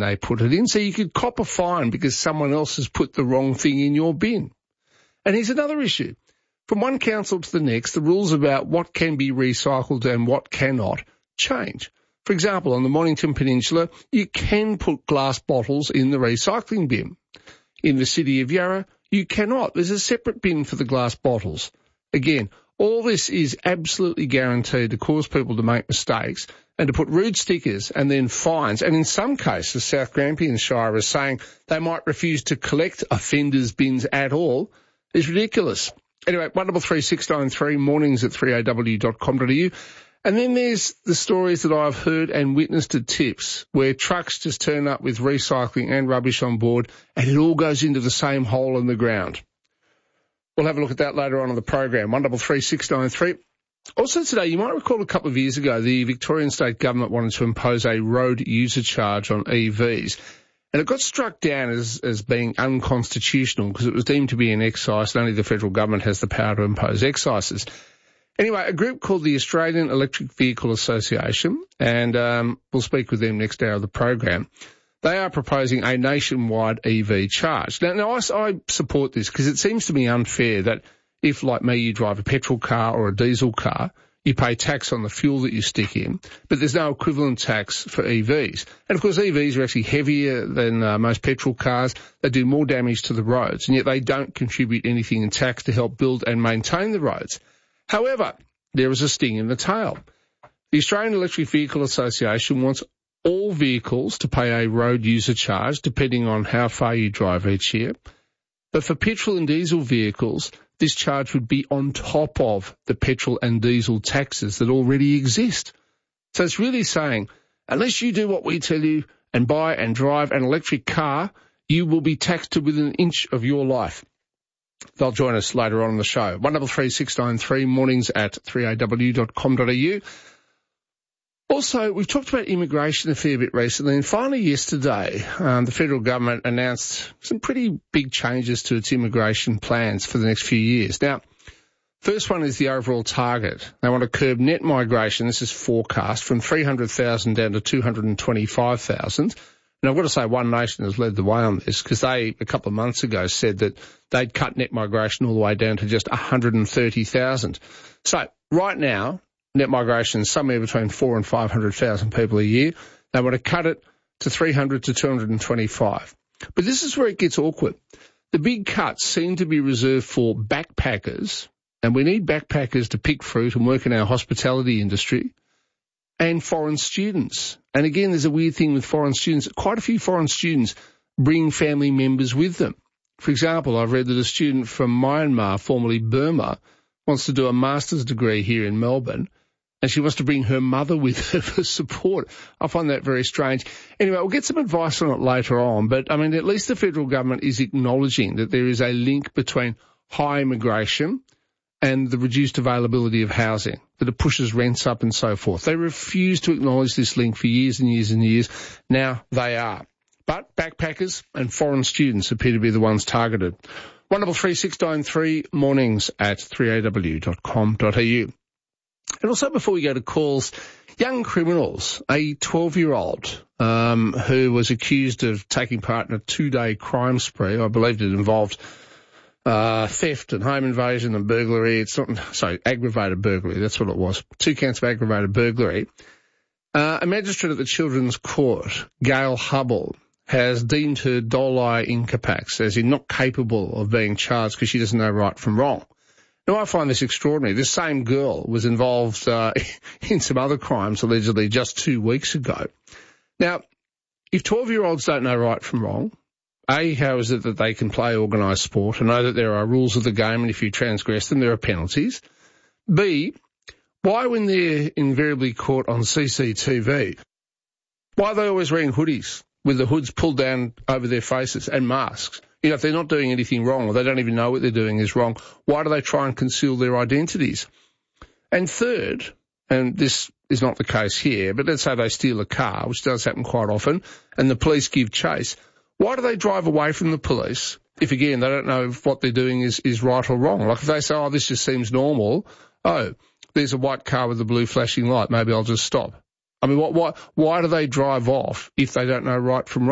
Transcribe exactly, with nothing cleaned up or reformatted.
they put it in, so you could cop a fine because someone else has put the wrong thing in your bin. And here's another issue. From one council to the next, the rules about what can be recycled and what cannot change. For example, on the Mornington Peninsula, you can put glass bottles in the recycling bin. In the city of Yarra, you cannot. There's a separate bin for the glass bottles. Again, all this is absolutely guaranteed to cause people to make mistakes and to put rude stickers and then fines. And in some cases, South Grampian Shire is saying they might refuse to collect offenders' bins at all. Is ridiculous. Anyway, one double three six nine three, mornings at three a w dot com dot a u. And then there's the stories that I've heard and witnessed at tips where trucks just turn up with recycling and rubbish on board and it all goes into the same hole in the ground. We'll have a look at that later on in the program, one double three six nine three. Also today, you might recall a couple of years ago, the Victorian State Government wanted to impose a road user charge on E Vs. And it got struck down as, as being unconstitutional because it was deemed to be an excise and only the federal government has the power to impose excises. Anyway, a group called the Australian Electric Vehicle Association, and um, we'll speak with them next hour of the program, they are proposing a nationwide E V charge. Now, now I, I support this because it seems to me unfair that if, like me, you drive a petrol car or a diesel car, you pay tax on the fuel that you stick in, but there's no equivalent tax for E Vs. And, of course, E Vs are actually heavier than uh, most petrol cars. They do more damage to the roads, and yet they don't contribute anything in tax to help build and maintain the roads. However, there is a sting in the tail. The Australian Electric Vehicle Association wants all vehicles to pay a road user charge depending on how far you drive each year. But for petrol and diesel vehicles, this charge would be on top of the petrol and diesel taxes that already exist. So it's really saying, unless you do what we tell you and buy and drive an electric car, you will be taxed to within an inch of your life. They'll join us later on in the show. one double three six nine three, mornings at three a w dot com dot a u. Also, we've talked about immigration a fair bit recently, and finally yesterday, um, the federal government announced some pretty big changes to its immigration plans for the next few years. Now, first one is the overall target. They want to curb net migration, this is forecast, from three hundred thousand down to two hundred twenty-five thousand. And I've got to say One Nation has led the way on this because they, a couple of months ago, said that they'd cut net migration all the way down to just one hundred thirty thousand. So right now, net migration is somewhere between four and five hundred thousand people a year. They want to cut it to three hundred to two hundred twenty-five. But this is where it gets awkward. The big cuts seem to be reserved for backpackers, and we need backpackers to pick fruit and work in our hospitality industry, and foreign students. And again, there's a weird thing with foreign students. Quite a few foreign students bring family members with them. For example, I've read that a student from Myanmar, formerly Burma, wants to do a master's degree here in Melbourne, and she wants to bring her mother with her for support. I find that very strange. Anyway, we'll get some advice on it later on, but, I mean, at least the federal government is acknowledging that there is a link between high immigration and the reduced availability of housing, that it pushes rents up and so forth. They refused to acknowledge this link for years and years and years. Now they are. But backpackers and foreign students appear to be the ones targeted. one double three six nine three, mornings at three a w dot com dot a u. And also, before we go to calls, young criminals, a twelve-year-old um, who was accused of taking part in a two-day crime spree. I believe it involved uh, theft and home invasion and burglary. It's not, sorry, aggravated burglary. That's what it was. Two counts of aggravated burglary. Uh, a magistrate at the Children's Court, Gail Hubble, has deemed her doli incapax, as in not capable of being charged because she doesn't know right from wrong. Now, I find this extraordinary. This same girl was involved uh, in some other crimes, allegedly, just two weeks ago. Now, if twelve-year-olds don't know right from wrong, A, how is it that they can play organised sport and know that there are rules of the game and if you transgress them, there are penalties? B, why, when they're invariably caught on C C T V, why are they always wearing hoodies with the hoods pulled down over their faces and masks? You know, if they're not doing anything wrong or they don't even know what they're doing is wrong, why do they try and conceal their identities? And third, and this is not the case here, but let's say they steal a car, which does happen quite often, and the police give chase. Why do they drive away from the police if, again, they don't know if what they're doing is, is right or wrong? Like if they say, oh, this just seems normal, oh, there's a white car with a blue flashing light, maybe I'll just stop. I mean, what, why, why do they drive off if they don't know right from wrong?